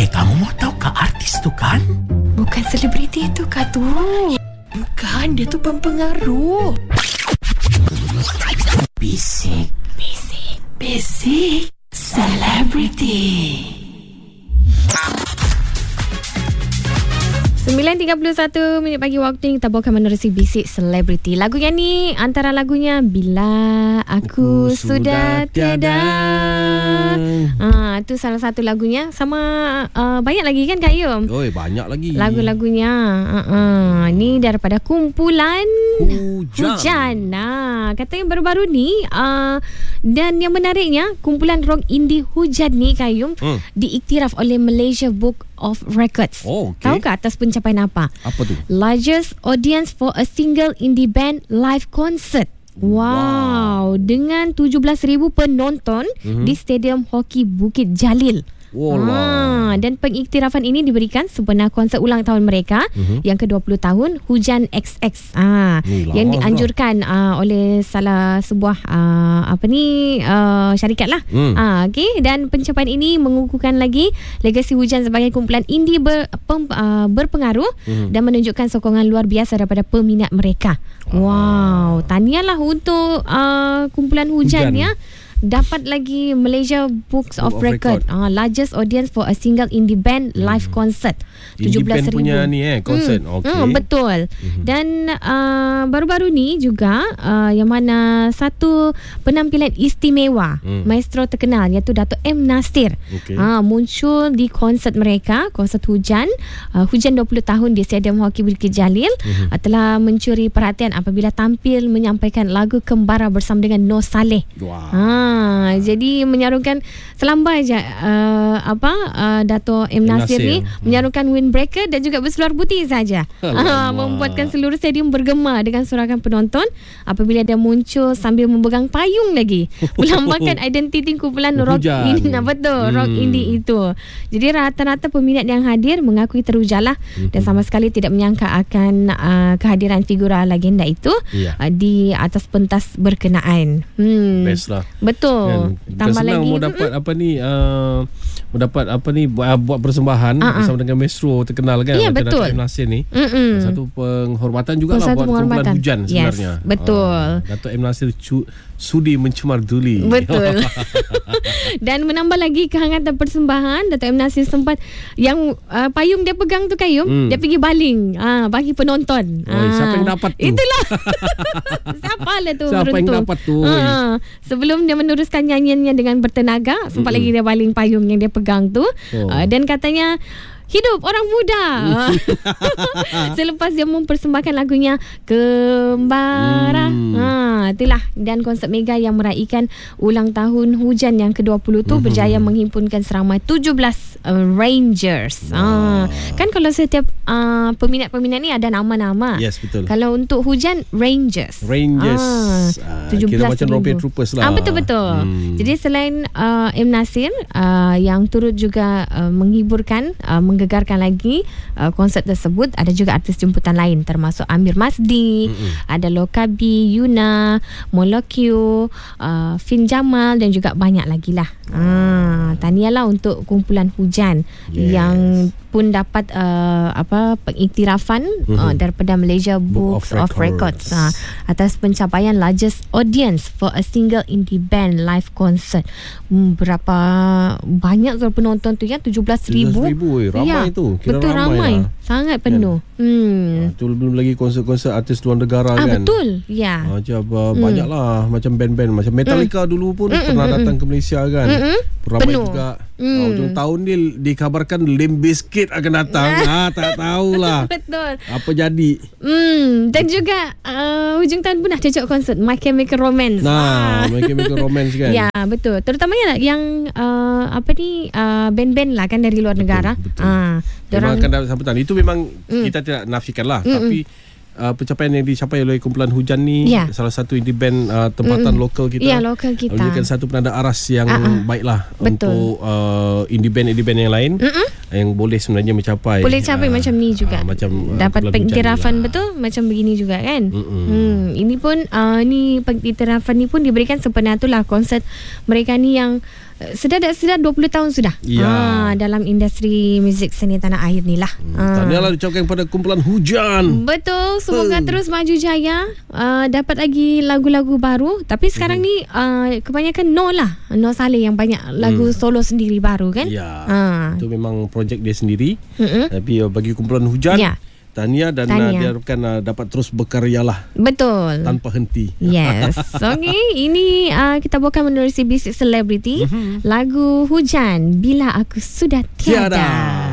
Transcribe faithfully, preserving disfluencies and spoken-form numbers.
Eh, kamu mau tahu kah artis tu kan? Bukan selebriti tu kah tu? Bukan, dia tu pempengaruh. Bisik, Bisik, bisik, selebriti. sembilan tiga puluh satu minit pagi waktu kita bawakan menerusi Bisik Selebriti. Lagu yang ni antara lagunya Bila Aku, Aku Sudah Tiada. Ah, itu salah satu lagunya. Sama uh, banyak lagi kan Kak Yum? Oi, banyak lagi lagu-lagunya. Uh-uh. Ni daripada kumpulan Hujan. Hujan. Nah, katanya baru-baru ni uh, dan yang menariknya kumpulan rock indie Hujan ni Kak Yum hmm. diiktiraf oleh Malaysia Book of Records. Oh, okay. Tahu ke atas pencapaian apa? Apa tu? Largest audience for a single indie band live concert. Wow, wow. Dengan tujuh belas ribu penonton mm-hmm. di Stadium Hoki Bukit Jalil. Ah, dan pengiktirafan ini diberikan sempena konsert ulang tahun mereka uh-huh. yang ke dua puluh tahun Hujan X X ah hmm, yang dianjurkan uh, oleh salah sebuah uh, apa ni uh, syarikat lah. Hmm. Ah okey, dan pencapaian ini mengukuhkan lagi legasi Hujan sebagai kumpulan indie ber, pem, uh, berpengaruh hmm. dan menunjukkan sokongan luar biasa daripada peminat mereka. Wow, wow. Tahniahlah untuk uh, kumpulan Hujan, Hujan. ya. Dapat lagi Malaysia Books of, of Record, Record. Uh, largest audience for a single indie band live hmm. concert. tujuh belas ribu punya ni eh konsert. Hmm. Okey. Hmm, betul. Hmm. Dan uh, baru-baru ni juga uh, yang mana satu penampilan istimewa hmm. maestro terkenal iaitu Dato' M Nasir okay. uh, muncul di konsert mereka, konsert Hujan uh, Hujan dua puluh tahun di Stadium Hoki Bukit Jalil hmm. uh, telah mencuri perhatian apabila tampil menyampaikan lagu Kembara bersama dengan Noh Saleh. Wow. Uh, Ha, jadi menyarungkan selambai je uh, apa uh, Dato' M Nasir, Nasir ni hmm. menyarungkan windbreaker dan juga berseluar putih saja. Ha, membuatkan seluruh stadium bergema dengan sorakan penonton apabila dia muncul sambil memegang payung lagi. Melambangkan identiti kumpulan rock indie, betul, hmm. rock indie itu. Jadi rata-rata peminat yang hadir mengakui terujalah hmm. dan sama sekali tidak menyangka akan uh, kehadiran figura legenda itu yeah. uh, di atas pentas berkenaan. Hmm. Best lah. Betul. Kan, tambah senang lagi mau dapat mm-mm. apa ni uh, mau dapat apa ni buat, buat persembahan uh-uh. bersama dengan maestro terkenal kan ya, macam Dato' M Nasir ni. Mm-mm. Satu penghormatan jugalah buat kumpulan Hujan sebenarnya. Yes, betul. Uh, Dato' M Nasir cu- sudi mencemar duli. Betul. Dan menambah lagi kehangatan persembahan, Dato' M Nasir sempat yang uh, payung dia pegang tu Kayum, mm. dia pergi baling uh, bagi penonton. Oh, uh, siapa yang dapat tu? Itulah. Siapa lah tu Siapa beruntung. yang dapat tu? Uh, sebelum dia meneruskan nyanyiannya dengan bertenaga, sempat mm-hmm. lagi dia baling payung yang dia pegang tu. Oh. Uh, dan katanya hidup orang muda. Selepas dia mempersembahkan lagunya Kembara. Hmm. Ha, itulah. Dan konsert mega yang meraihkan ulang tahun Hujan yang ke dua puluh tu hmm. berjaya menghimpunkan seramai tujuh belas uh, Rangers. Wow. Ha, kan kalau setiap uh, peminat-peminat ni ada nama-nama. Yes, betul. Kalau untuk Hujan, Rangers. Rangers. Ha, tujuh belas kira macam Rompet Troopers lah. Ah, betul-betul. Hmm. Jadi selain uh, M Nasir uh, yang turut juga uh, menghiburkan, uh, menggegarkan lagi uh, konsert tersebut, ada juga artis jemputan lain termasuk Amir Masdi, mm-hmm. ada Lokabi, Yuna, Molokyo, uh, Fin Jamal dan juga banyak lagi lah. Ah, tahniahlah untuk kumpulan Hujan yes. yang pun dapat uh, apa pengiktirafan mm-hmm. uh, daripada Malaysia Books Book of, of Records, Records uh, atas pencapaian largest audience for a single indie band live concert. Hmm, berapa banyak tu penonton tu ya? tujuh belas ribu. tujuh belas ribu eh. Ramai ya, tu. Kira betul ramai. ramai. Sangat penuh. Kan? Hmm. Itu belum lagi konser-konser artis luar negara ah, kan. Betul. Ya. Macam uh, hmm. banyaklah macam band-band macam Metallica hmm. dulu pun hmm. pernah hmm. datang ke Malaysia kan. Hmm. Ramai penuh. Juga. Hmm. Uh, hujung tahun ni dikabarkan Limp Bizkit akan datang. ah, tak tahulah. Betul. Apa jadi. Hmm. Dan juga uh, hujung tahun pun dah cocok konsert My Chemical Romance. Nah, ah. My Chemical Romance kan. Ya, betul. Terutamanya yang uh, apa ni uh, band-band lah kan dari luar betul, negara. Betul. Ah, memang akan dapat sambutan. Itu memang mm. kita tidak nafikan lah. Mm-mm. Tapi uh, pencapaian yang dicapai oleh kumpulan Hujan ni yeah. salah satu indie band uh, tempatan Mm-mm. lokal kita. Ya, yeah, lokal kita. Menjadikan satu penanda aras yang uh-uh. baiklah betul. Untuk uh, indie band-indie band yang lain Mm-mm. yang boleh sebenarnya mencapai. Boleh capai uh, macam ni juga. Uh, macam uh, dapat pengiktirafan betul macam begini juga kan. Hmm, ini pun uh, ni pengiktirafan ni pun diberikan sempena itulah konsert mereka ni yang Sudah dah sudah dua puluh tahun sudah. Ya. Ah, dalam industri muzik seni tanah air ni lah. Hmm, Ah. tahniahlah diucapkan kepada kumpulan Hujan. Betul, semoga Hmm. terus maju jaya, uh, dapat lagi lagu-lagu baru. Tapi sekarang Hmm. ni uh, kebanyakan Noh lah, Noh Saleh yang banyak lagu Hmm. solo sendiri baru kan. Ya. Ah. Itu memang projek dia sendiri. Mm-mm. Tapi uh, bagi kumpulan Hujan, Ya. tahniah dan uh, Tahniah. diharapkan uh, dapat terus berkaryalah Betul. tanpa henti. Yes. Okey, ini uh, kita bawakan menerusi Bisik Celebrity, lagu Hujan Bila Aku Sudah Tiada. Tiada.